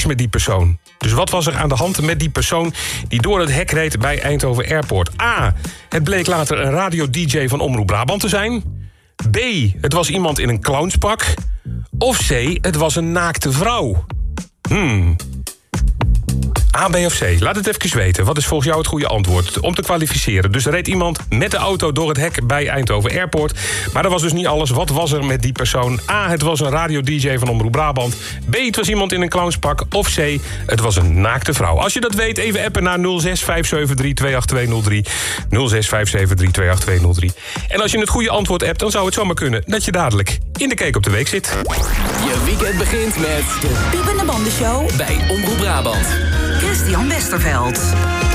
met die persoon? Dus wat was er aan de hand met die persoon die door het hek reed bij Eindhoven Airport? A. Het bleek later een radio-dj van Omroep Brabant te zijn. B. Het was iemand in een clownspak. Of C. Het was een naakte vrouw. A, B of C? Laat het even weten. Wat is volgens jou het goede antwoord om te kwalificeren? Dus er reed iemand met de auto door het hek bij Eindhoven Airport. Maar dat was dus niet alles. Wat was er met die persoon? A, het was een radio-dj van Omroep Brabant. B, het was iemand in een clownspak. Of C, het was een naakte vrouw. Als je dat weet, even appen naar 06 573 28203. 06 573 28203. En als je het goede antwoord hebt, dan zou het zomaar kunnen dat je dadelijk in de Kijk op de Week zit. Je weekend begint met De Piep en de Bandenshow bij Omroep Brabant. Christian Westerveld.